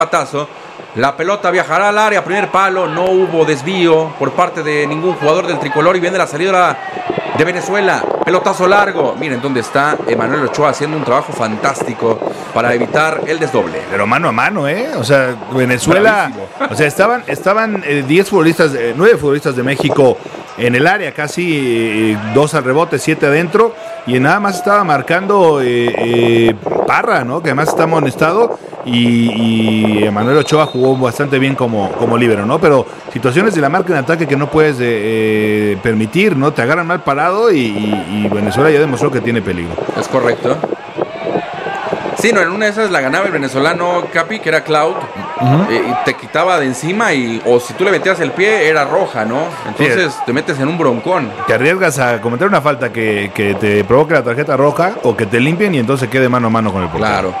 patazo. La pelota viajará al área, primer palo, no hubo desvío por parte de ningún jugador del tricolor y viene la salida de Venezuela. Pelotazo largo. Miren dónde está Emanuel Ochoa haciendo un trabajo fantástico para evitar el desdoble. Pero mano a mano, O sea, Venezuela, bravísimo. O sea, estaban 9 futbolistas de México en el área, casi 2 al rebote, 7 adentro, y nada más estaba marcando Parra, ¿no? Que además está amonestado, y Emanuel Ochoa jugó bastante bien como líbero, ¿no? Pero situaciones de la marca en ataque que no puedes permitir, ¿no? Te agarran mal parado y Venezuela ya demostró que tiene peligro. Es correcto. Sí, no, en una de esas la ganaba el venezolano Capi, que era Cloud, y te quitaba de encima, o si tú le metías el pie, era roja, ¿no? Entonces te metes en un broncón. Te arriesgas a cometer una falta que te provoque la tarjeta roja, o que te limpien y entonces quede mano a mano con el portero. Claro.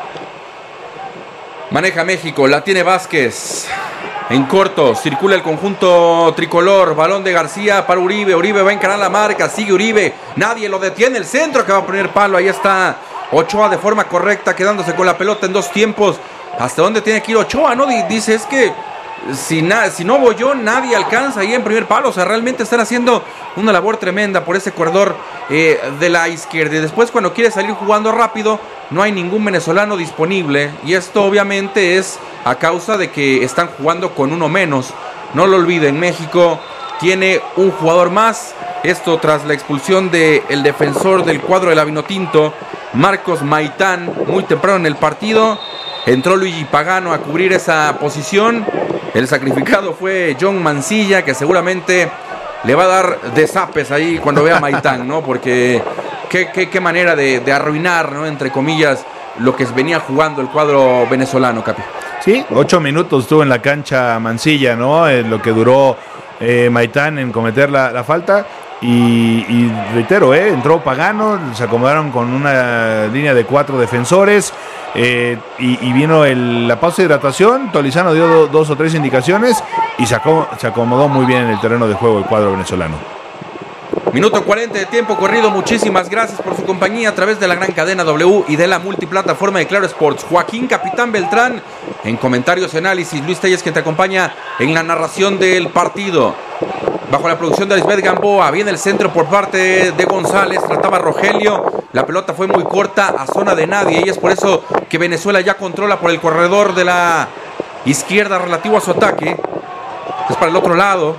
Maneja México, la tiene Vázquez. En corto, circula el conjunto tricolor, balón de García para Uribe, Uribe va a encarar la marca, sigue Uribe, nadie lo detiene, el centro que va a poner palo, ahí está Ochoa de forma correcta, quedándose con la pelota en 2 tiempos. ¿Hasta dónde tiene que ir Ochoa? ¿No? Dice, es que si no voy yo, nadie alcanza ahí en primer palo. O sea, realmente están haciendo una labor tremenda por ese corredor de la izquierda. Y después, cuando quiere salir jugando rápido, no hay ningún venezolano disponible. Y esto obviamente es a causa de que están jugando con uno menos. No lo olviden, México tiene un jugador más. Esto tras la expulsión del defensor del cuadro de la Vinotinto, Marcos Maitán, muy temprano en el partido. Entró Luigi Pagano a cubrir esa posición. El sacrificado fue John Mancilla, que seguramente le va a dar desapes ahí cuando vea a Maitán, ¿no? Porque qué manera de arruinar, ¿no? Entre comillas, lo que venía jugando el cuadro venezolano, Capi. Sí, 8 minutos estuvo en la cancha Mancilla, ¿no? Lo que duró Maitán en cometer la falta. Y reitero, entró Pagano, se acomodaron con una línea de 4 defensores, y vino la pausa de hidratación. Tolizano dio 2 o 3 indicaciones y se acomodó muy bien en el terreno de juego el cuadro venezolano. Minuto 40 de tiempo corrido. Muchísimas gracias por su compañía a través de la gran cadena W y de la multiplataforma de Claro Sports. Joaquín Capitán Beltrán en comentarios y análisis. Luis Telles, que te acompaña en la narración del partido. Bajo la producción de Lisbeth Gamboa, viene el centro por parte de González, trataba Rogelio, la pelota fue muy corta a zona de nadie, y es por eso que Venezuela ya controla por el corredor de la izquierda relativo a su ataque. Es para el otro lado.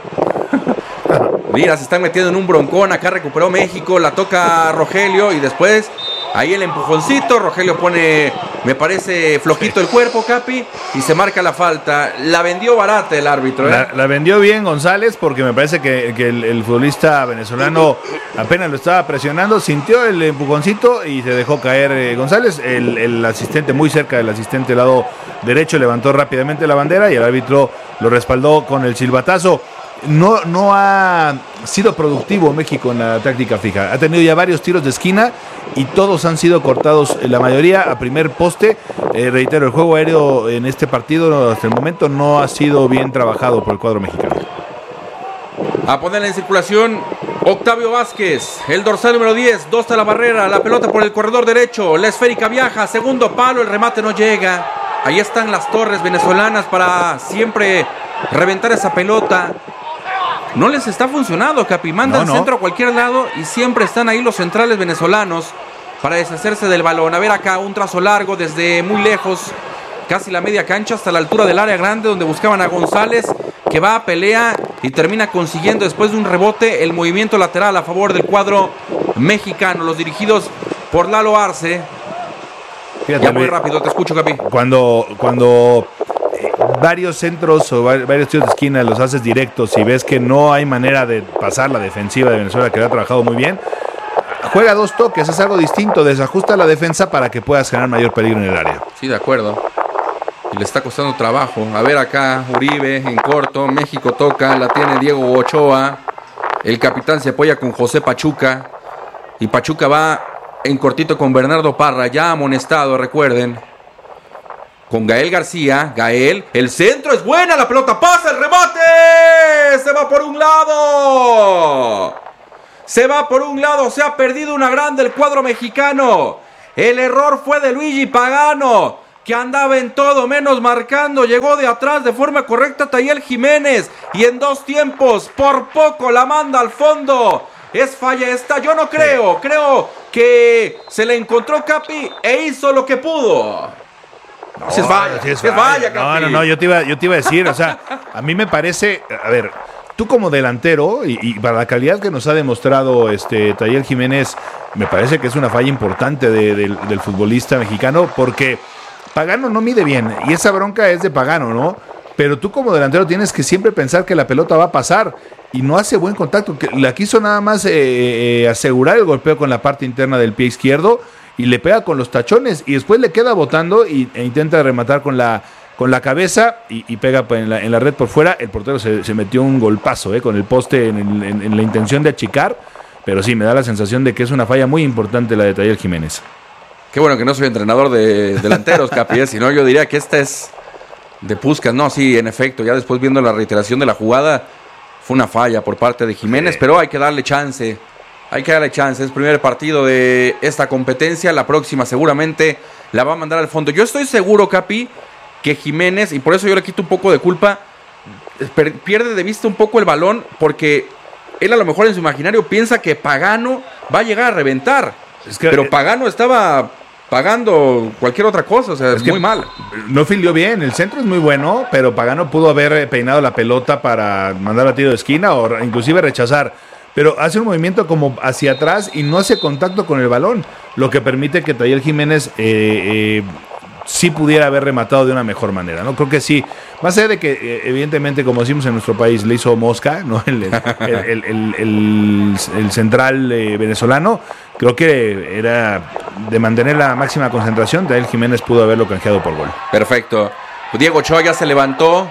Mira, se están metiendo en un broncón, acá recuperó México, la toca Rogelio y después ahí el empujoncito, Rogelio pone, me parece, flojito el cuerpo, Capi, y se marca la falta. La vendió barata el árbitro, La vendió bien González, porque me parece que el futbolista venezolano apenas lo estaba presionando, sintió el empujoncito y se dejó caer González. El asistente, muy cerca del asistente lado derecho, levantó rápidamente la bandera y el árbitro lo respaldó con el silbatazo. No ha sido productivo México en la táctica fija. Ha tenido ya varios tiros de esquina y todos han sido cortados, la mayoría a primer poste. Reitero, el juego aéreo en este partido hasta el momento no ha sido bien trabajado por el cuadro mexicano. A ponerla en circulación Octavio Vázquez, el dorsal número 10, 2 a la barrera, la pelota por el corredor derecho, la esférica viaja, segundo palo, el remate no llega. Ahí están las torres venezolanas para siempre reventar esa pelota. No les está funcionando, Capi. Mandan centro a cualquier lado y siempre están ahí los centrales venezolanos para deshacerse del balón. A ver acá, un trazo largo desde muy lejos, casi la media cancha, hasta la altura del área grande, donde buscaban a González, que va a pelea y termina consiguiendo, después de un rebote, el movimiento lateral a favor del cuadro mexicano. Los dirigidos por Lalo Arce. Fíjate, ya muy rápido, te escucho, Capi. Cuando varios centros o varios tiros de esquina los haces directos y ves que no hay manera de pasar la defensiva de Venezuela, que lo ha trabajado muy bien, juega 2 toques, es algo distinto, desajusta la defensa para que puedas generar mayor peligro en el área. Sí, de acuerdo. Y le está costando trabajo. A ver acá, Uribe en corto, México toca, la tiene Diego Ochoa, el capitán se apoya con José Pachuca y Pachuca va en cortito con Bernardo Parra, ya amonestado, recuerden. Con Gael García, Gael, el centro es buena, la pelota pasa, el remate, se va por un lado, se ha perdido una grande el cuadro mexicano, el error fue de Luigi Pagano, que andaba en todo menos marcando, llegó de atrás de forma correcta Tayel Jiménez y en 2 tiempos, por poco la manda al fondo. Es falla esta, yo no creo, creo que se le encontró Capi e hizo lo que pudo. No, si es falla, Capi. No, yo te iba a decir, o sea, a mí me parece, a ver, tú como delantero y para la calidad que nos ha demostrado Tayel Jiménez, me parece que es una falla importante del futbolista mexicano, porque Pagano no mide bien y esa bronca es de Pagano, ¿no? Pero tú como delantero tienes que siempre pensar que la pelota va a pasar y no hace buen contacto. La quiso nada más asegurar el golpeo con la parte interna del pie izquierdo y le pega con los tachones y después le queda botando e intenta rematar con la cabeza y pega en la red por fuera. El portero se metió un golpazo con el poste en la intención de achicar, pero sí, me da la sensación de que es una falla muy importante la de Tayel Jiménez. Qué bueno que no soy entrenador de delanteros, Capi, si no yo diría que esta es de Puskás. No, sí, en efecto, ya después viendo la reiteración de la jugada, fue una falla por parte de Jiménez, pero hay que darle chance. Es primer partido de esta competencia, la próxima seguramente la va a mandar al fondo. Yo estoy seguro, Capi, que Jiménez, y por eso yo le quito un poco de culpa, pierde de vista un poco el balón, porque él a lo mejor en su imaginario piensa que Pagano va a llegar a reventar, pero Pagano estaba pagando cualquier otra cosa, o sea, es muy mal. No filió bien, el centro es muy bueno, pero Pagano pudo haber peinado la pelota para mandar a tiro de esquina o inclusive rechazar, pero hace un movimiento como hacia atrás y no hace contacto con el balón, lo que permite que Tayel Jiménez sí pudiera haber rematado de una mejor manera, ¿no? Creo que sí, más allá de que evidentemente, como decimos en nuestro país, le hizo mosca, ¿no? El central venezolano, creo que era de mantener la máxima concentración. Tayel Jiménez pudo haberlo canjeado por gol. Perfecto. Diego Ochoa ya se levantó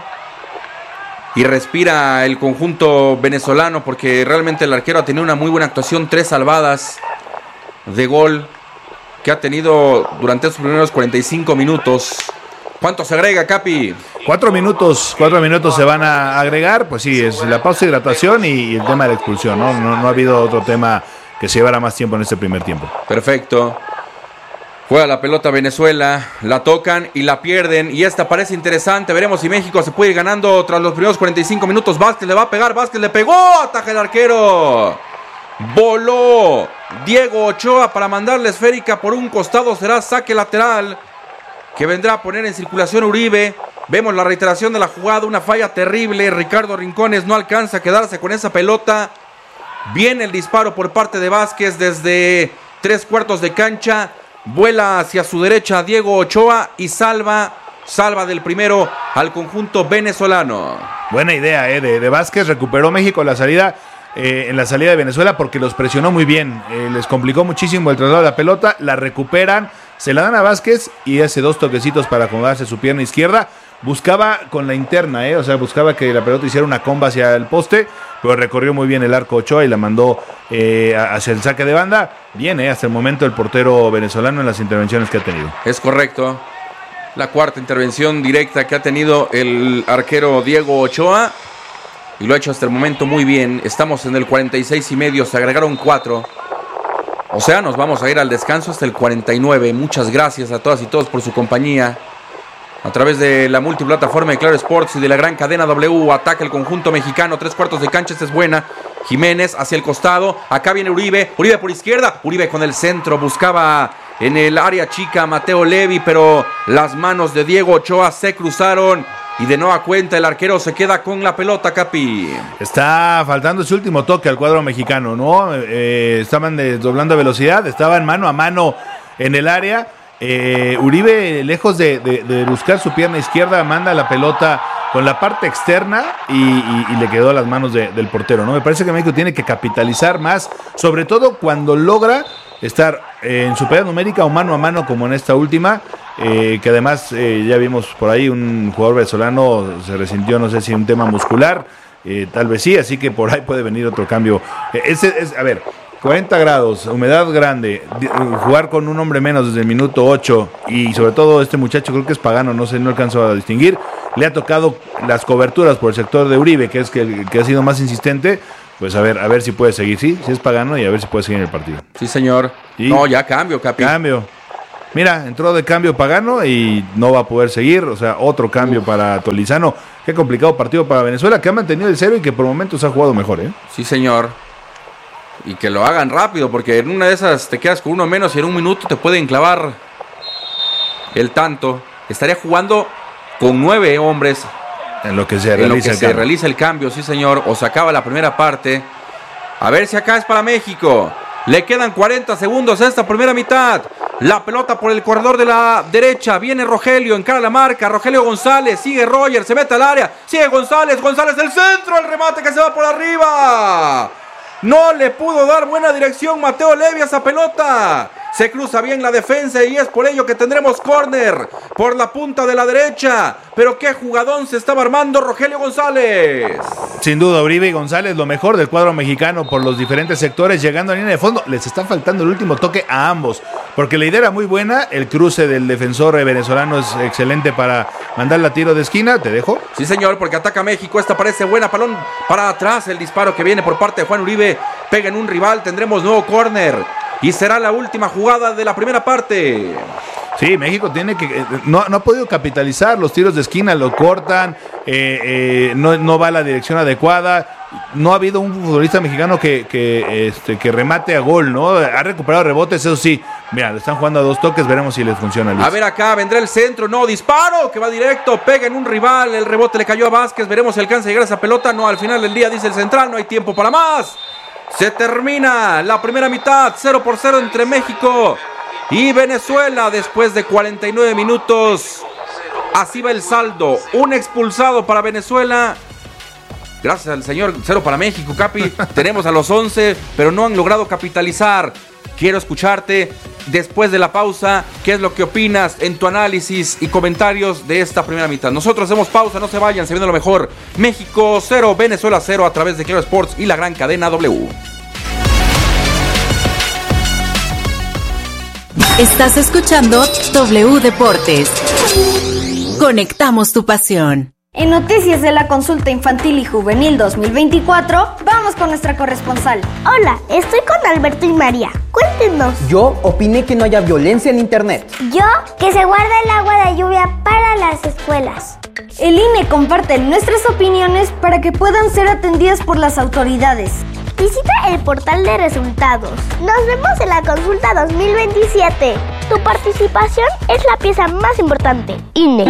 y respira el conjunto venezolano, porque realmente el arquero ha tenido una muy buena actuación, 3 salvadas de gol que ha tenido durante sus primeros 45 minutos. ¿Cuánto se agrega, Capi? 4 minutos se van a agregar. Pues sí, es la pausa de hidratación y el tema de la expulsión, ¿no? No ha habido otro tema que se llevara más tiempo en este primer tiempo. Perfecto. Juega la pelota Venezuela, la tocan y la pierden, y esta parece interesante. Veremos si México se puede ir ganando tras los primeros 45 minutos. Vázquez le va a pegar, Vázquez le pegó, ataja el arquero. Voló Diego Ochoa para mandarle esférica por un costado, será saque lateral que vendrá a poner en circulación Uribe. Vemos la reiteración de la jugada, una falla terrible. Ricardo Rincones no alcanza a quedarse con esa pelota. Viene el disparo por parte de Vázquez desde 3/4 de cancha. Vuela hacia su derecha Diego Ochoa y salva del primero al conjunto venezolano. Buena idea de Vázquez, recuperó México la salida. En la salida de Venezuela, porque los presionó muy bien, les complicó muchísimo el traslado de la pelota, la recuperan, se la dan a Vázquez y hace 2 toquecitos para acomodarse su pierna izquierda. Buscaba con la interna, o sea, buscaba que la pelota hiciera una comba hacia el poste, pero recorrió muy bien el arco Ochoa y la mandó hacia el saque de banda. Bien, hasta el momento el portero venezolano en las intervenciones que ha tenido. Es correcto, la 4ª intervención directa que ha tenido el arquero Diego Ochoa, y lo ha hecho hasta el momento muy bien. Estamos en el 46.5, se agregaron 4. O sea, nos vamos a ir al descanso hasta el 49. Muchas gracias a todas y todos por su compañía. A través de la multiplataforma de Claro Sports y de la gran cadena W, ataca el conjunto mexicano, 3/4 de cancha, esta es buena. Jiménez hacia el costado, acá viene Uribe por izquierda, Uribe con el centro, buscaba en el área chica Mateo Levi, pero las manos de Diego Ochoa se cruzaron. Y de nueva cuenta el arquero se queda con la pelota, Capi. Está faltando ese último toque al cuadro mexicano, ¿no? Estaban desdoblando velocidad, estaban mano a mano en el área. Uribe, lejos de buscar su pierna izquierda, manda la pelota con la parte externa y le quedó a las manos del portero, ¿no? Me parece que México tiene que capitalizar más, sobre todo cuando logra estar en superioridad numérica o mano a mano como en esta última, que además ya vimos por ahí un jugador venezolano se resintió, no sé si un tema muscular, tal vez sí, así que por ahí puede venir otro cambio. A ver, 40 grados, humedad grande, jugar con un hombre menos desde el minuto 8 y sobre todo este muchacho, creo que es Pagano, no sé, no alcanzo a distinguir, le ha tocado las coberturas por el sector de Uribe, que es que ha sido más insistente. Pues a ver si puede seguir, sí es Pagano y a ver si puede seguir en el partido. Sí, señor. ¿Sí? No, ya cambio, Capi. Cambio. Mira, entró de cambio Pagano y no va a poder seguir, o sea, otro cambio para Tolizano. Qué complicado partido para Venezuela, que ha mantenido el 0 y que por momentos ha jugado mejor, ¿eh? Sí, señor. Y que lo hagan rápido, porque en una de esas te quedas con uno menos y en un minuto te pueden clavar el tanto. Estaría jugando con 9 hombres. En lo que se realiza el cambio, sí, señor. O se acaba la primera parte. A ver si acá es para México. Le quedan 40 segundos a esta primera mitad. La pelota por el corredor de la derecha. Viene Rogelio, encara la marca. Rogelio González, sigue Roger, se mete al área. Sigue González, González del centro. El remate que se va por arriba. No le pudo dar buena dirección Mateo Levy a esa pelota. Se cruza bien la defensa y es por ello que tendremos córner por la punta de la derecha. Pero qué jugadón se estaba armando Rogelio González. Sin duda, Uribe y González, lo mejor del cuadro mexicano por los diferentes sectores, llegando a línea de fondo. Les está faltando el último toque a ambos, porque la idea era muy buena. El cruce del defensor venezolano es excelente para mandarla a tiro de esquina. ¿Te dejo? Sí, señor, porque ataca México. Esta parece buena, balón para atrás. El disparo que viene por parte de Juan Uribe pega en un rival. Tendremos nuevo córner. Y será la última jugada de la primera parte. Sí, México tiene que no ha podido capitalizar los tiros de esquina, lo cortan, no va a la dirección adecuada. No ha habido un futbolista mexicano que remate a gol, ¿no? Ha recuperado rebotes, eso sí. Mira, le están jugando a 2 toques, veremos si les funciona, Luis. A ver acá, vendrá el centro, no, disparo, que va directo, pega en un rival, el rebote le cayó a Vázquez, veremos si alcanza a llegar a esa pelota. No, al final del día, dice el central, no hay tiempo para más. Se termina la primera mitad, 0-0 entre México y Venezuela después de 49 minutos. Así va el saldo, un expulsado para Venezuela. Gracias al señor, 0 para México, Capi. Tenemos a los 11, pero no han logrado capitalizar. Quiero escucharte después de la pausa. ¿Qué es lo que opinas en tu análisis y comentarios de esta primera mitad? Nosotros hacemos pausa, no se vayan, se viene lo mejor. México 0, Venezuela 0 a través de Claro Sports y la gran cadena W. Estás escuchando W Deportes. Conectamos tu pasión. En noticias de la consulta infantil y juvenil 2024, vamos con nuestra corresponsal. Hola, estoy con Alberto y María. Cuéntenos. Yo opiné que no haya violencia en internet. Yo, que se guarde el agua de lluvia para las escuelas. El INE comparte nuestras opiniones para que puedan ser atendidas por las autoridades. Visita el portal de resultados. Nos vemos en la consulta 2027. Tu participación es la pieza más importante. INE.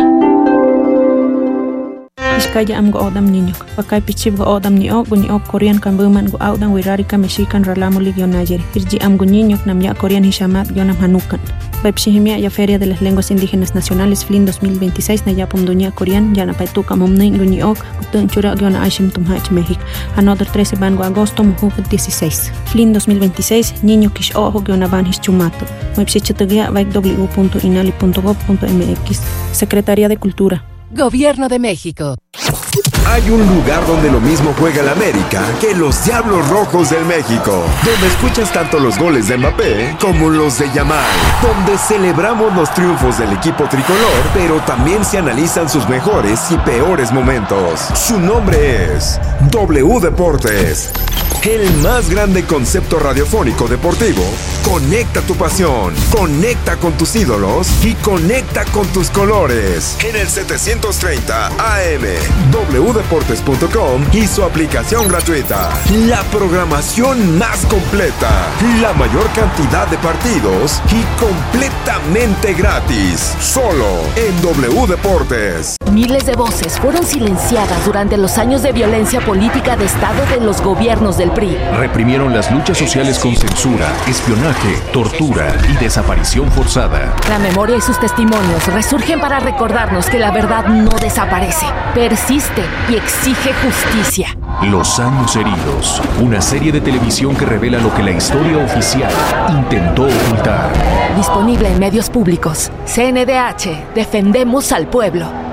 Iskaya am go odam niño. Pakai pichib go odam ni ok Korean kan buman go audan wirari ka mexican ralamo ligio Niger. Irji am go niño nam ya Korean hishamat yonam hanukan. Baipshihimia ya Feria de las Lenguas Indígenas Nacionales FLIN 2026 na yapum dunia Korean ya na paituka momnin go ni ok utun chura yona aishim tumhach México. Another 13 ban go agosto mujuk 16. FLIN 2026 niño kish ojo yona ban hischumato. Baipshichatugia baik w.inali.gov.mx. Secretaría de Cultura. Gobierno de México. Hay un lugar donde lo mismo juega el América que los Diablos Rojos del México, donde escuchas tanto los goles de Mbappé como los de Yamal, donde celebramos los triunfos del equipo tricolor, pero también se analizan sus mejores y peores momentos. Su nombre es W Deportes. El más grande concepto radiofónico deportivo. Conecta tu pasión, conecta con tus ídolos y conecta con tus colores. En el 730 AM, wdeportes.com y su aplicación gratuita. La programación más completa, la mayor cantidad de partidos y completamente gratis. Solo en W Deportes. Miles de voces fueron silenciadas durante los años de violencia política de Estado de los gobiernos del PRI. Reprimieron las luchas sociales con censura, espionaje, tortura y desaparición forzada. La memoria y sus testimonios resurgen para recordarnos que la verdad no desaparece, persiste y exige justicia. Los años heridos, una serie de televisión que revela lo que la historia oficial intentó ocultar. Disponible en medios públicos. CNDH, defendemos al pueblo.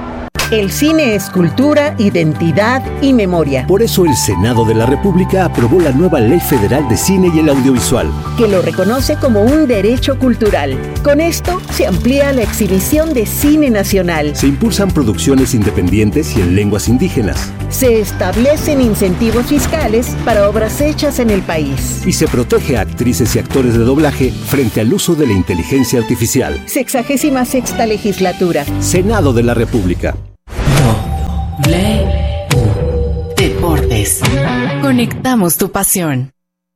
El cine es cultura, identidad y memoria. Por eso el Senado de la República aprobó la nueva Ley Federal de Cine y el Audiovisual, que lo reconoce como un derecho cultural. Con esto se amplía la exhibición de cine nacional. Se impulsan producciones independientes y en lenguas indígenas. Se establecen incentivos fiscales para obras hechas en el país. Y se protege a actrices y actores de doblaje frente al uso de la inteligencia artificial. 66ª Legislatura. Senado de la República. Deportes. Conectamos tu pasión.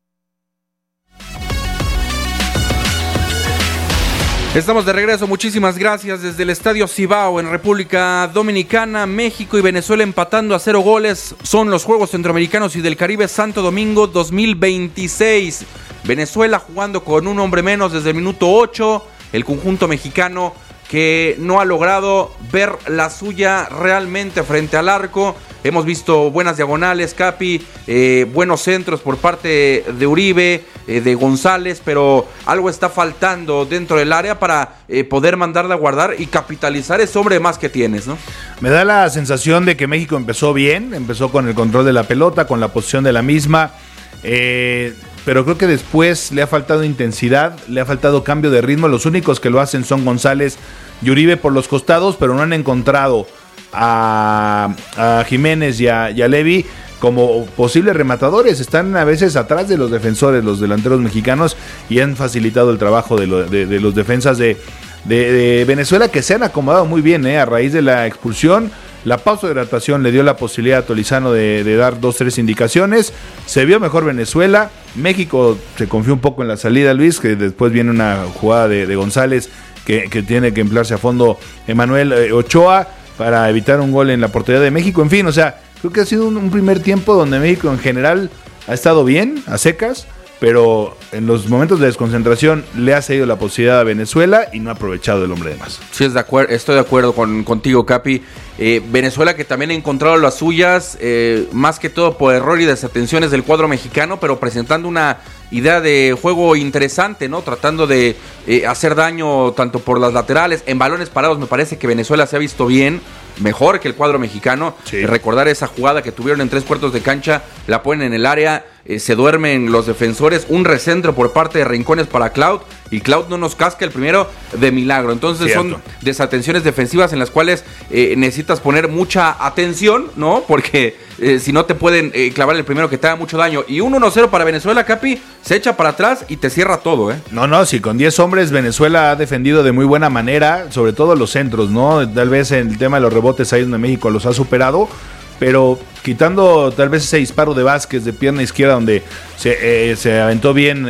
Estamos de regreso, muchísimas gracias desde el Estadio Cibao en República Dominicana. México y Venezuela empatando a 0 goles. Son los Juegos Centroamericanos y del Caribe Santo Domingo 2026. Venezuela jugando con un hombre menos desde el minuto 8. El conjunto mexicano que no ha logrado ver la suya realmente frente al arco. Hemos visto buenas diagonales, Capi, buenos centros por parte de Uribe, de González, pero algo está faltando dentro del área para poder mandarla a guardar y capitalizar ese hombre más que tienes, ¿no? Me da la sensación de que México empezó bien, empezó con el control de la pelota, con la posición de la misma, pero creo que después le ha faltado intensidad, le ha faltado cambio de ritmo. Los únicos que lo hacen son González y Uribe por los costados, pero no han encontrado a Jiménez y a Levy como posibles rematadores. Están a veces atrás de los defensores, los delanteros mexicanos, y han facilitado el trabajo de los defensas de Venezuela, que se han acomodado muy bien a raíz de la expulsión. La pausa de hidratación le dio la posibilidad a Tolizano de dar 2-3 indicaciones. Se vio mejor Venezuela. México se confió un poco en la salida, Luis, que después viene una jugada de González que tiene que emplearse a fondo Emanuel Ochoa para evitar un gol en la portería de México. En fin, o sea, creo que ha sido un primer tiempo donde México en general ha estado bien, a secas, pero en los momentos de desconcentración le ha cedido la posibilidad a Venezuela y no ha aprovechado el hombre de más. Sí, estoy de acuerdo contigo, Capi. Venezuela, que también ha encontrado las suyas, más que todo por error y desatenciones del cuadro mexicano, pero presentando una idea de juego interesante, ¿no? Tratando de hacer daño tanto por las laterales, en balones parados. Me parece que Venezuela se ha visto bien, mejor que el cuadro mexicano. Sí. Recordar esa jugada que tuvieron en 3/4 de cancha, la ponen en el área, se duermen los defensores, un recentro por parte de Rincones para Cloud, y Cloud no nos casca el primero de milagro. Entonces cierto, son desatenciones defensivas en las cuales necesitas poner mucha atención, ¿no? Porque si no te pueden clavar el primero que te haga mucho daño. Y un 1-0 para Venezuela, Capi, se echa para atrás y te cierra todo, ¿eh? No, sí, con 10 hombres Venezuela ha defendido de muy buena manera, sobre todo los centros, ¿no? Tal vez en el tema de los rebotes ahí donde México los ha superado, pero quitando tal vez ese disparo de Vázquez de pierna izquierda donde se aventó bien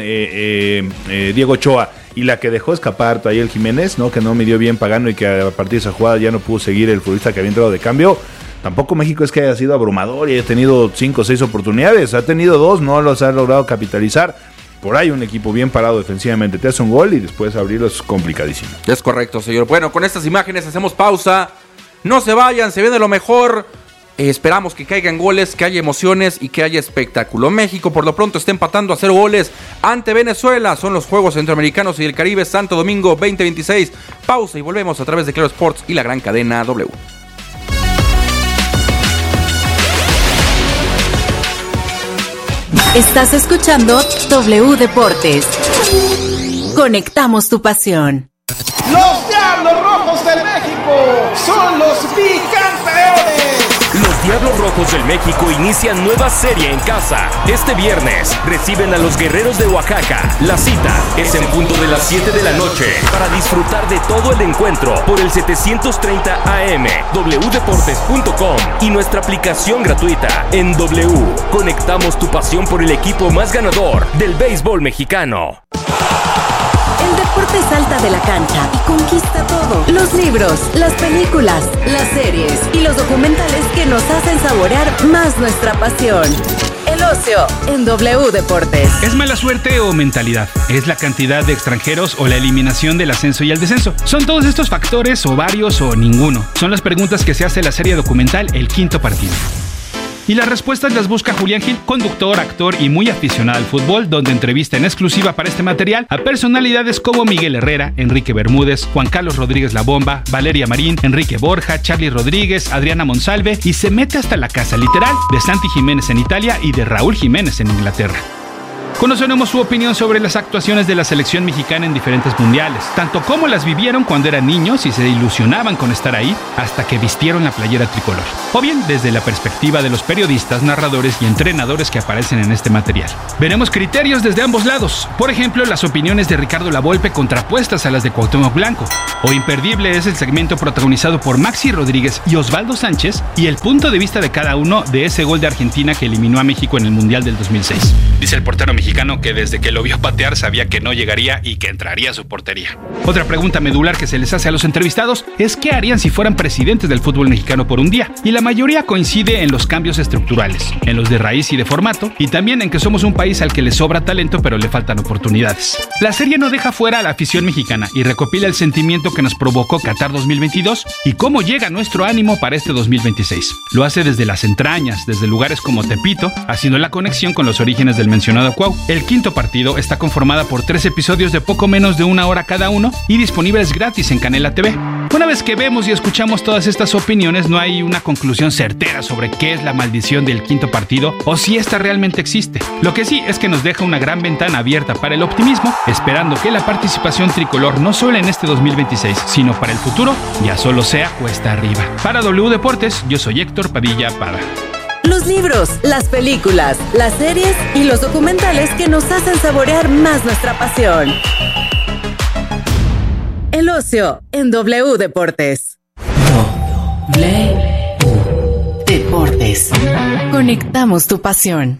Diego Ochoa, y la que dejó escapar Tayel Jiménez, ¿no? Que no midió bien Pagano y que a partir de esa jugada ya no pudo seguir el futbolista que había entrado de cambio. Tampoco México es que haya sido abrumador y haya tenido 5 o 6 oportunidades, ha tenido 2, no los ha logrado capitalizar. Por ahí un equipo bien parado defensivamente te hace un gol y después abrirlo es complicadísimo. Es correcto, señor. Bueno, con estas imágenes hacemos pausa. No se vayan, se viene lo mejor. Esperamos que caigan goles, que haya emociones y que haya espectáculo. México por lo pronto está empatando a 0 goles ante Venezuela. Son los Juegos Centroamericanos y del Caribe Santo Domingo 2026. Pausa y volvemos a través de Claro Sports y la gran cadena W. Estás escuchando W Deportes. Conectamos tu pasión. Los Diablos Rojos del México son los bicampeones. Los Diablos Rojos del México inician nueva serie en casa. Este viernes reciben a los Guerreros de Oaxaca. La cita es en punto de las 7 de la noche para disfrutar de todo el encuentro por el 730 AM, wdeportes.com y nuestra aplicación gratuita en W. Conectamos tu pasión por el equipo más ganador del béisbol mexicano. El deporte salta de la cancha y conquista todo. Los libros, las películas, las series y los documentales que nos hacen saborear más nuestra pasión. El ocio en W Deportes. ¿Es mala suerte o mentalidad? ¿Es la cantidad de extranjeros o la eliminación del ascenso y el descenso? ¿Son todos estos factores o varios o ninguno? Son las preguntas que se hace la serie documental El Quinto Partido. Y las respuestas las busca Julián Gil, conductor, actor y muy aficionado al fútbol, donde entrevista en exclusiva para este material a personalidades como Miguel Herrera, Enrique Bermúdez, Juan Carlos Rodríguez La Bomba, Valeria Marín, Enrique Borja, Charly Rodríguez, Adriana Monsalve, y se mete hasta la casa literal de Santi Jiménez en Italia y de Raúl Jiménez en Inglaterra. Conoceremos su opinión sobre las actuaciones de la selección mexicana en diferentes mundiales, tanto como las vivieron cuando eran niños y se ilusionaban con estar ahí hasta que vistieron la playera tricolor, o bien desde la perspectiva de los periodistas, narradores y entrenadores que aparecen en este material. Veremos criterios desde ambos lados, por ejemplo, las opiniones de Ricardo Lavolpe contrapuestas a las de Cuauhtémoc Blanco, o imperdible es el segmento protagonizado por Maxi Rodríguez y Osvaldo Sánchez y el punto de vista de cada uno de ese gol de Argentina que eliminó a México en el Mundial del 2006. Dice el portero mexicano que desde que lo vio patear sabía que no llegaría y que entraría a su portería. Otra pregunta medular que se les hace a los entrevistados es qué harían si fueran presidentes del fútbol mexicano por un día, y la mayoría coincide en los cambios estructurales, en los de raíz y de formato, y también en que somos un país al que le sobra talento pero le faltan oportunidades. La serie no deja fuera a la afición mexicana y recopila el sentimiento que nos provocó Qatar 2022 y cómo llega nuestro ánimo para este 2026. Lo hace desde las entrañas, desde lugares como Tepito, haciendo la conexión con los orígenes del mencionado Cuau. El quinto partido está conformada por 3 episodios de poco menos de 1 hora cada uno y disponibles gratis en Canela TV. Una vez que vemos y escuchamos todas estas opiniones, no hay una conclusión certera sobre qué es la maldición del quinto partido o si esta realmente existe. Lo que sí es que nos deja una gran ventana abierta para el optimismo, esperando que la participación tricolor no solo en este 2026, sino para el futuro, ya solo sea cuesta arriba. Para W Deportes, yo soy Héctor Padilla Pada. Los libros, las películas, las series y los documentales que nos hacen saborear más nuestra pasión. El ocio en W Deportes. W Deportes. Conectamos tu pasión.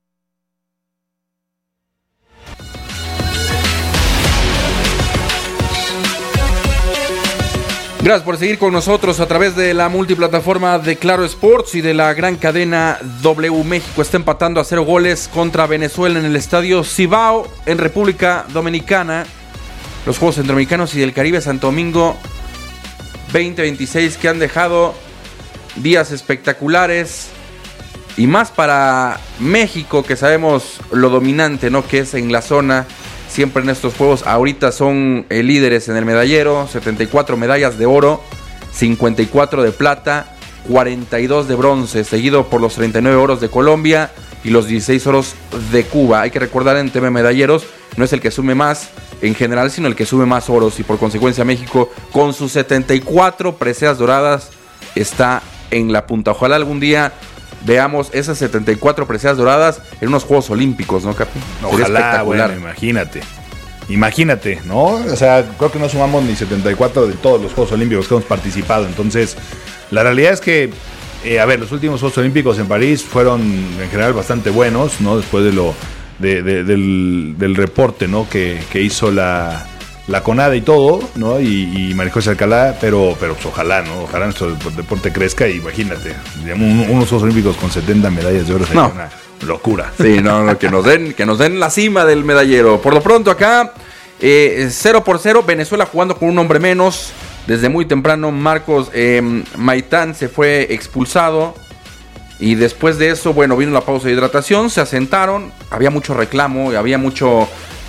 Gracias por seguir con nosotros a través de la multiplataforma de Claro Sports y de la gran cadena W. México está empatando a 0 goles contra Venezuela en el estadio Cibao en República Dominicana. Los Juegos Centroamericanos y del Caribe Santo Domingo 2026 que han dejado días espectaculares y más para México, que sabemos lo dominante, ¿no?, que es en la zona. Siempre en estos juegos, ahorita son líderes en el medallero, 74 medallas de oro, 54 de plata, 42 de bronce, seguido por los 39 oros de Colombia y los 16 oros de Cuba. Hay que recordar en tema de medalleros, no es el que sume más en general, sino el que sube más oros, y por consecuencia México con sus 74 preseas doradas está en la punta. Ojalá algún día veamos esas 74 preseas doradas en unos Juegos Olímpicos, ¿no, Capi? Ojalá, espectacular. Bueno, imagínate, ¿no? O sea, creo que no sumamos ni 74 de todos los Juegos Olímpicos que hemos participado. Entonces, la realidad es que, los últimos Juegos Olímpicos en París fueron en general bastante buenos, ¿no? Después de del reporte, ¿no?, que hizo la CONADE y todo, ¿no? Y María José Alcalá, pero pues ojalá, ¿no? Ojalá nuestro deporte crezca y imagínate, unos Juegos Olímpicos con 70 medallas de oro sería una locura. Sí, no, que nos den la cima del medallero. Por lo pronto acá, 0-0, Venezuela jugando con un hombre menos. Desde muy temprano Marcos Maitán se fue expulsado. Y después de eso, bueno, vino la pausa de hidratación, se asentaron, había mucho reclamo, había mucho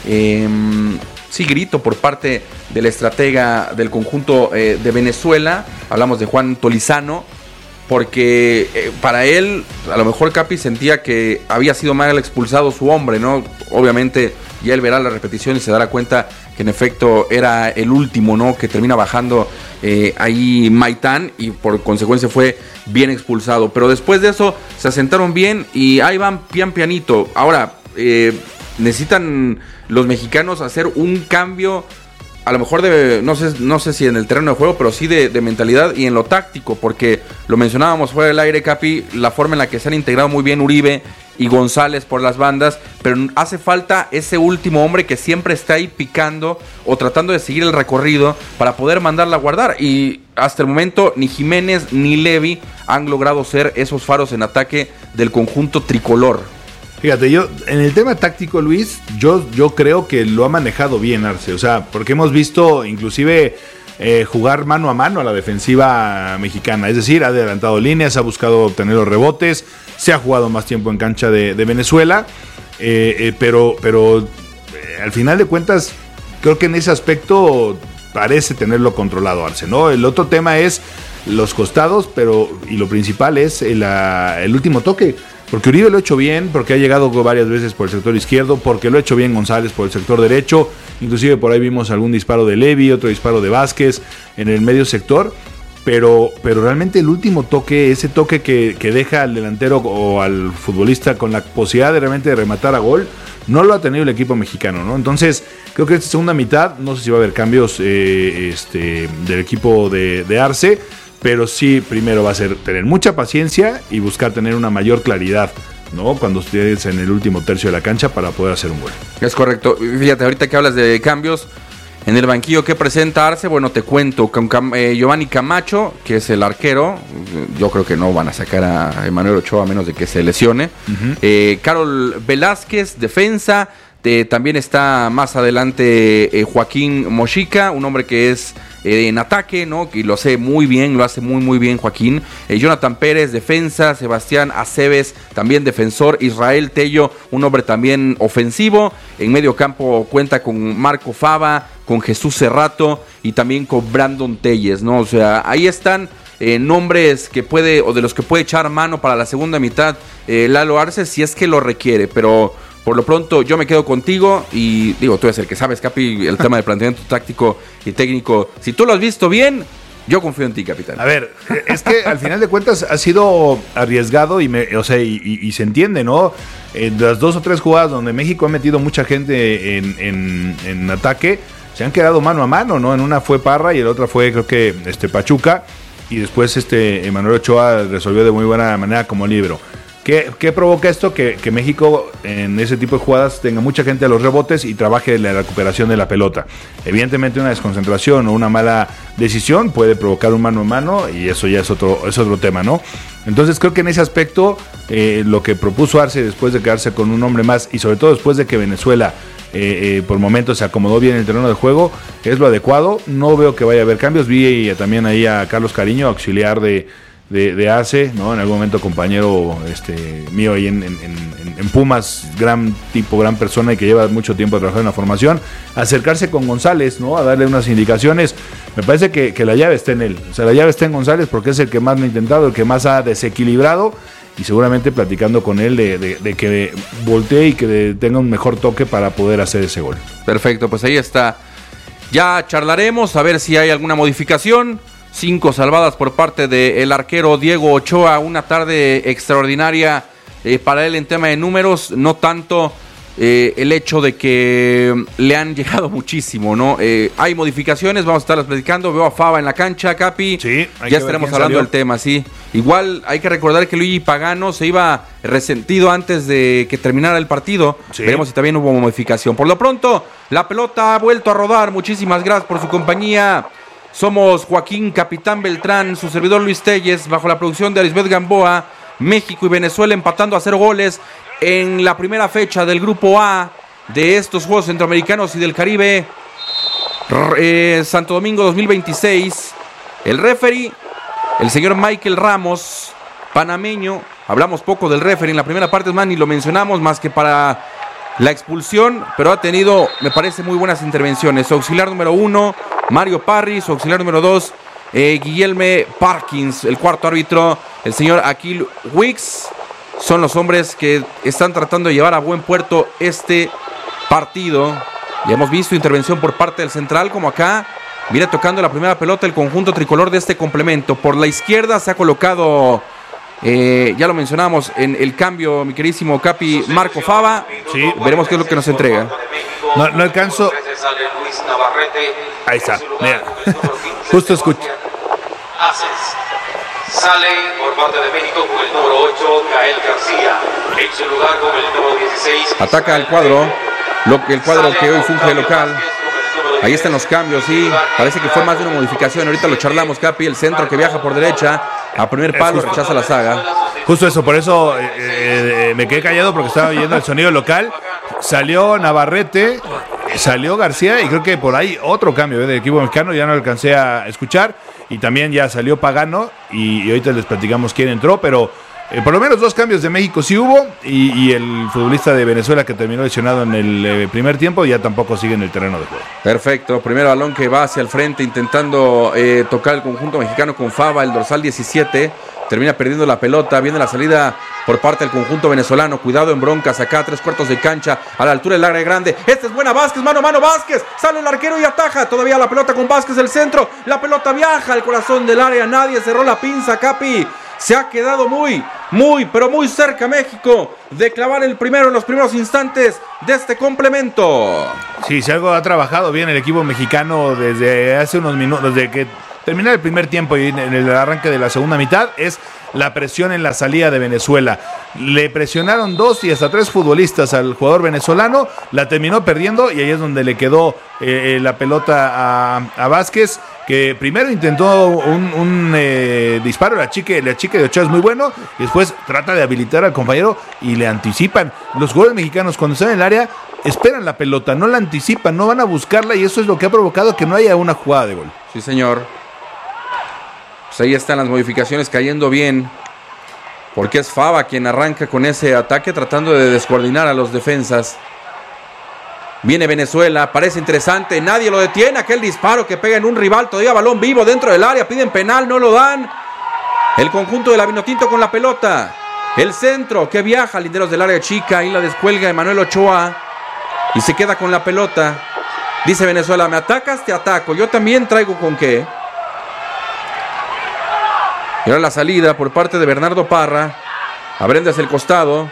grito por parte del estratega del conjunto de Venezuela. Hablamos de Juan Tolizano, porque para él, a lo mejor Capi sentía que había sido mal expulsado su hombre, ¿no? Obviamente ya él verá la repetición y se dará cuenta que en efecto era el último, ¿no?, que termina bajando ahí Maitán, y por consecuencia fue bien expulsado. Pero después de eso se asentaron bien y ahí van pianito. Ahora, necesitan los mexicanos hacer un cambio, a lo mejor no sé si en el terreno de juego, pero sí de mentalidad y en lo táctico, porque lo mencionábamos fuera del aire, Capi, la forma en la que se han integrado muy bien Uribe y González por las bandas, pero hace falta ese último hombre que siempre está ahí picando o tratando de seguir el recorrido para poder mandarla a guardar, y hasta el momento ni Jiménez ni Levy han logrado ser esos faros en ataque del conjunto tricolor. Fíjate, yo en el tema táctico, Luis, yo creo que lo ha manejado bien Arce, o sea, porque hemos visto inclusive jugar mano a mano a la defensiva mexicana. Es decir, ha adelantado líneas, ha buscado obtener los rebotes, se ha jugado más tiempo en cancha de Venezuela, pero al final de cuentas creo que en ese aspecto parece tenerlo controlado Arce, ¿no? El otro tema es los costados, y lo principal es el último toque. Porque Uribe lo ha hecho bien, porque ha llegado varias veces por el sector izquierdo, porque lo ha hecho bien González por el sector derecho, inclusive por ahí vimos algún disparo de Levi, otro disparo de Vázquez en el medio sector, pero realmente el último toque, ese toque que deja al delantero o al futbolista con la posibilidad de realmente rematar a gol, no lo ha tenido el equipo mexicano, ¿no? Entonces, creo que esta segunda mitad, no sé si va a haber cambios del equipo de Arce, pero sí, primero va a ser tener mucha paciencia y buscar tener una mayor claridad, ¿no? Cuando estés en el último tercio de la cancha para poder hacer un gol. Es correcto. Fíjate, ahorita que hablas de cambios en el banquillo, ¿qué presenta Arce? Bueno, te cuento, con Giovanni Camacho, que es el arquero, yo creo que no van a sacar a Emanuel Ochoa a menos de que se lesione. Carol Velázquez, defensa. También está más adelante Joaquín Mojica, un hombre que es en ataque, ¿no? Y lo hace muy bien, lo hace muy bien Joaquín. Jonathan Pérez, defensa. Sebastián Aceves, también defensor. Israel Tello, un hombre también ofensivo. En medio campo cuenta con Marco Fava, con Jesús Cerrato y también con Brandon Telles, ¿no? O sea, ahí están nombres que puede, o de los que puede echar mano para la segunda mitad Lalo Arce, si es que lo requiere, pero por lo pronto yo me quedo contigo y digo, tú eres el que sabes, Capi, el tema de planteamiento táctico y técnico. Si tú lo has visto bien, yo confío en ti, capitán. A ver, es que al final de cuentas ha sido arriesgado y se entiende, ¿no? Las 2 o 3 jugadas donde México ha metido mucha gente en ataque, se han quedado mano a mano, ¿no? En una fue Parra y en la otra fue, creo que, Pachuca, y después Emanuel Ochoa resolvió de muy buena manera como líbero. ¿Qué provoca esto? Que México en ese tipo de jugadas tenga mucha gente a los rebotes y trabaje en la recuperación de la pelota. Evidentemente una desconcentración o una mala decisión puede provocar un mano a mano y eso ya es otro tema, ¿no? Entonces creo que en ese aspecto lo que propuso Arce después de quedarse con un hombre más y sobre todo después de que Venezuela por momentos se acomodó bien en el terreno de juego, es lo adecuado. No veo que vaya a haber cambios. Vi también ahí a Carlos Cariño, auxiliar de Arce, ¿no? En algún momento compañero mío ahí en Pumas, gran tipo, gran persona y que lleva mucho tiempo trabajando en la formación, acercarse con González, ¿no? A darle unas indicaciones. Me parece que la llave está en él, o sea, la llave está en González porque es el que más lo ha intentado, el que más ha desequilibrado y seguramente platicando con él de que voltee y que tenga un mejor toque para poder hacer ese gol. Perfecto, pues ahí está. Ya charlaremos a ver si hay alguna modificación. 5 salvadas por parte del arquero Diego Ochoa, una tarde extraordinaria para él en tema de números, no tanto el hecho de que le han llegado muchísimo, ¿no? Hay modificaciones, vamos a estarlas platicando, veo a Fava en la cancha, Capi, sí, ya estaremos hablando del tema, sí. Igual hay que recordar que Luigi Pagano se iba resentido antes de que terminara el partido, sí. Veremos si también hubo modificación. Por lo pronto, la pelota ha vuelto a rodar, muchísimas gracias por su compañía. Somos Joaquín Capitán Beltrán, su servidor Luis Telles, bajo la producción de Arisbeth Gamboa. México y Venezuela empatando a 0 goles en la primera fecha del Grupo A de estos Juegos Centroamericanos y del Caribe. Santo Domingo 2026. El referee, el señor Michael Ramos, panameño. Hablamos poco del referee en la primera parte, más ni lo mencionamos más que para la expulsión, pero ha tenido, me parece, muy buenas intervenciones. Su auxiliar número 1, Mario Parry, su auxiliar número 2, Guillerme Parkins, el cuarto árbitro, el señor Akil Wicks, son los hombres que están tratando de llevar a buen puerto este partido. Ya hemos visto intervención por parte del central, como acá, viene tocando la primera pelota el conjunto tricolor de este complemento. Por la izquierda se ha colocado, ya lo mencionamos en el cambio, mi queridísimo Capi, Marco Fava. Sí. Veremos qué es lo que nos entrega. No alcanzo. Ahí está, mira. Justo escucha. Sale por parte de México con el número 8, Gael García. En su lugar con el número 16. Ataca el cuadro, el cuadro que hoy funge de local. Ahí están los cambios, sí. Parece que fue más de una modificación. Ahorita lo charlamos, Capi. El centro que viaja por derecha. A primer palo, rechaza la saga. Justo eso, por eso me quedé callado porque estaba oyendo el sonido local. Salió Navarrete salió García y creo que por ahí otro cambio del equipo mexicano, ya no alcancé a escuchar, y también ya salió Pagano y ahorita les platicamos quién entró, pero por lo menos 2 cambios de México sí hubo, y el futbolista de Venezuela que terminó lesionado en el primer tiempo ya tampoco sigue en el terreno de juego. Perfecto, primer balón que va hacia el frente intentando tocar el conjunto mexicano con Fava, el dorsal 17, termina perdiendo la pelota, viene la salida por parte del conjunto venezolano, cuidado en broncas, acá 3/4 de cancha, a la altura del área grande, esta es buena Vázquez, mano a mano Vázquez, sale el arquero y ataja, todavía la pelota con Vázquez, el centro, la pelota viaja al corazón del área, nadie cerró la pinza, Capi. Se ha quedado muy cerca México de clavar el primero en los primeros instantes de este complemento. Sí, si algo ha trabajado bien el equipo mexicano desde hace unos minutos, desde que terminó el primer tiempo y en el arranque de la segunda mitad, es la presión en la salida de Venezuela. Le presionaron 2 y hasta 3 futbolistas al jugador venezolano, la terminó perdiendo y ahí es donde le quedó la pelota a Vázquez, que primero intentó un disparo, la chique de Ochoa es muy bueno, y después trata de habilitar al compañero y le anticipan. Los jugadores mexicanos cuando están en el área esperan la pelota, no la anticipan, no van a buscarla, y eso es lo que ha provocado que no haya una jugada de gol. Sí, señor. Pues ahí están las modificaciones cayendo bien, porque es Fava quien arranca con ese ataque tratando de descoordinar a los defensas. Viene Venezuela, parece interesante, nadie lo detiene, aquel disparo que pega en un rival, todavía balón vivo dentro del área, piden penal, no lo dan. El conjunto de la Vinotinto con la pelota, el centro que viaja a linderos del área chica y la descuelga Emanuel Ochoa y se queda con la pelota. Dice Venezuela, me atacas, te ataco, yo también traigo con qué. Y ahora la salida por parte de Bernardo Parra, abriendo hacia el costado.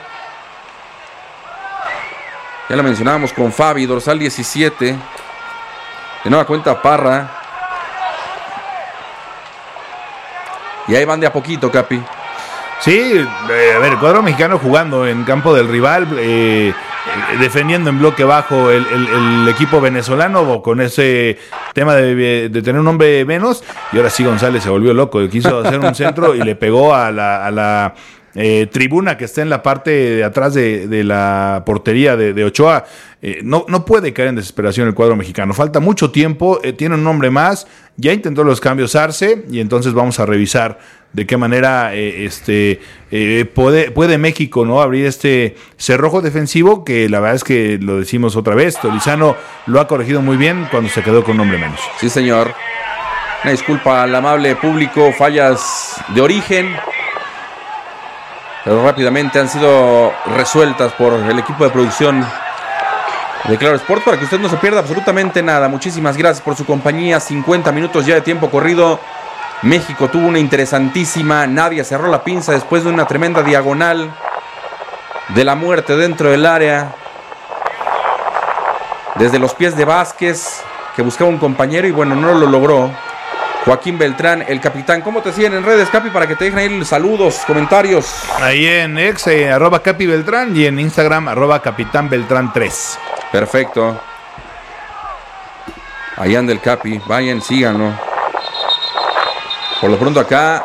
Ya la mencionábamos con Fabi, dorsal 17. De nueva cuenta Parra. Y ahí van de a poquito, Capi. Sí, a ver, el cuadro mexicano jugando en campo del rival, defendiendo en bloque bajo el equipo venezolano con ese tema de tener un hombre menos. Y ahora sí González se volvió loco, quiso hacer un centro y le pegó a la tribuna que está en la parte de atrás de la portería de Ochoa. No puede caer en desesperación el cuadro mexicano, falta mucho tiempo, tiene un hombre más, ya intentó los cambios Arce, y entonces vamos a revisar de qué manera puede México, ¿no?, abrir este cerrojo defensivo, que la verdad es que lo decimos otra vez, Tolizano lo ha corregido muy bien cuando se quedó con un hombre menos. Sí, señor. Una disculpa al amable público, fallas de origen, pero rápidamente han sido resueltas por el equipo de producción de Claro Sport para que usted no se pierda absolutamente nada. Muchísimas gracias por su compañía. 50 minutos ya de tiempo corrido. México tuvo una interesantísima, nadie cerró la pinza después de una tremenda diagonal de la muerte dentro del área. Desde los pies de Vázquez, que buscaba un compañero y bueno, no lo logró. Joaquín Beltrán, el capitán. ¿Cómo te siguen en redes, Capi, para que te dejen ahí saludos, comentarios? Ahí en X, @Capi Beltrán, y en Instagram, @Capitán Beltrán 3. Perfecto. Ahí anda el Capi, vayan, síganlo. Por lo pronto acá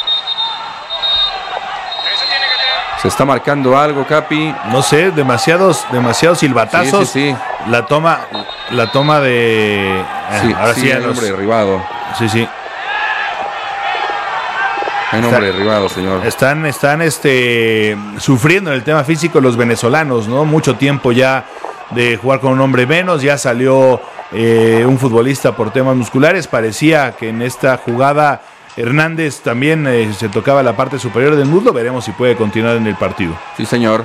se está marcando algo, Capi. No sé, demasiados silbatazos. Sí. La toma de... Sí, ahora sí, hay hombre derribado. Sí. Hay un hombre derribado, señor. Están sufriendo en el tema físico los venezolanos, ¿no? Mucho tiempo ya de jugar con un hombre menos, ya salió un futbolista por temas musculares. Parecía que en esta jugada Hernández también se tocaba la parte superior del muslo. Veremos si puede continuar en el partido. Sí, señor.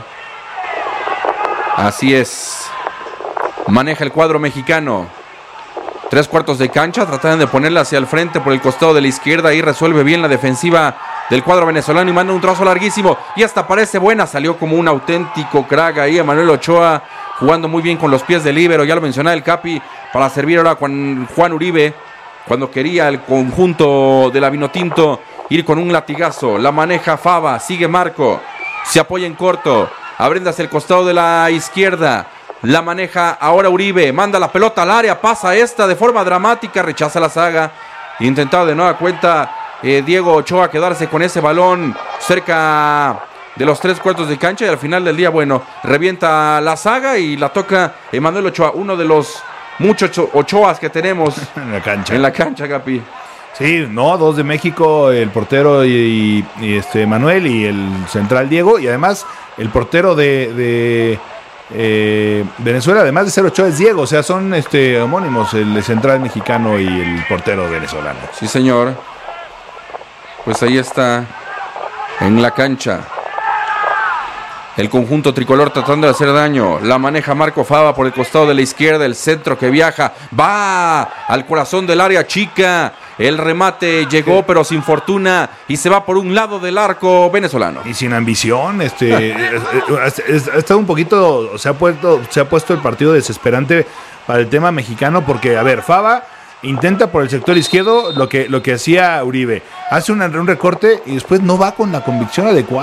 Así es. Maneja el cuadro mexicano. 3/4 de cancha, tratan de ponerla hacia el frente por el costado de la izquierda. Ahí resuelve bien la defensiva del cuadro venezolano y manda un trazo larguísimo. Y hasta parece buena, salió como un auténtico crack ahí Emanuel Ochoa, jugando muy bien con los pies del líbero. Ya lo mencionaba el Capi, para servir ahora Juan Uribe, cuando quería el conjunto de la Vinotinto ir con un latigazo. La maneja Fava, sigue Marco, se apoya en corto, abriendo hacia el costado de la izquierda. La maneja ahora Uribe, manda la pelota al área, pasa esta de forma dramática, rechaza la saga. Intentado de nueva cuenta Diego Ochoa quedarse con ese balón cerca de los 3 cuartos de cancha y al final del día, bueno, revienta la saga y la toca Emanuel Ochoa, uno de los muchos Ochoas que tenemos en la cancha. En la cancha, Capi. Sí, no, 2 de México, el portero y Manuel y el central Diego, y además el portero de Venezuela, además de ser Ochoa, es Diego, o sea, son homónimos, el central mexicano y el portero venezolano. Sí, señor. Pues ahí está en la cancha el conjunto tricolor tratando de hacer daño. La maneja Marco Fava por el costado de la izquierda. El centro que viaja. Va al corazón del área chica. El remate llegó pero sin fortuna. Y se va por un lado del arco venezolano. Y sin ambición. Ha estado un poquito. Se ha puesto el partido desesperante para el tema mexicano. Porque, a ver, Fava intenta por el sector izquierdo lo que hacía Uribe. Hace un recorte y después no va con la convicción adecuada.